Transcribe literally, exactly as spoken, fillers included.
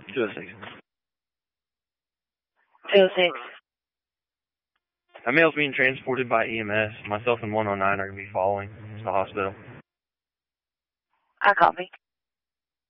two oh six. two oh six. A male's being transported by E M S. Myself and one oh nine are going to be following to the hospital. I copy.